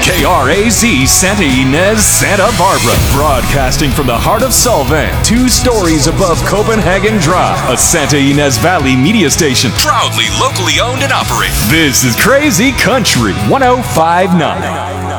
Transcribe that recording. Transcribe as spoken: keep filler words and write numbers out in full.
K R A Z Santa Ynez, Santa Barbara. Broadcasting from the heart of Solvang, two stories above Copenhagen Drive. A Santa Ynez Valley media station. Proudly locally owned and operated. This is Crazy Country one oh five point nine.